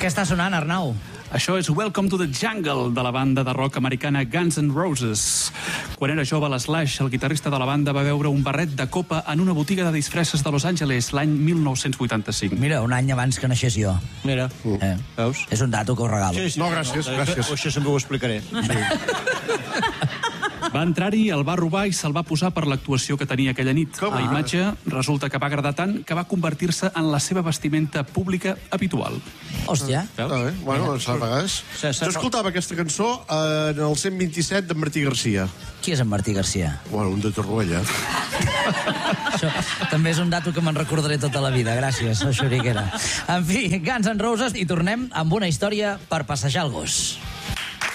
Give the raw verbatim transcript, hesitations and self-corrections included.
Què està sonant, Arnau? Això és Welcome to the Jungle, de la banda de rock americana Guns N' Roses. Quan era jove, l'Slash, el guitarrista de la banda, va veure un barret de copa en una botiga de disfresses de Los Angeles l'any mil nou-cents vuitanta-cinc. Mira, un any abans que naixés jo. Mira, Eh? veus? És un dato que us regalo. Sí, sí, No, gràcies, gràcies. Això, això sempre ho explicaré. Va entrar-hi, el va robar i se'l va posar per l'actuació que tenia aquella nit. Com? La imatge resulta que va agradar tant que va convertir-se en la seva vestimenta pública habitual. Hòstia. Ah, bé. Bueno, doncs a vegades... Sí, sí, Jo escoltava aquesta cançó eh, en el cent vint-i-set d'en Martí Garcia. Qui és en Martí Garcia? Bueno, un de Torroella. Això també és un dato que me'n recordaré tota la vida. Gràcies, Xuriquera. En fi, Guns N' Roses, i tornem amb una història per passejar el gos.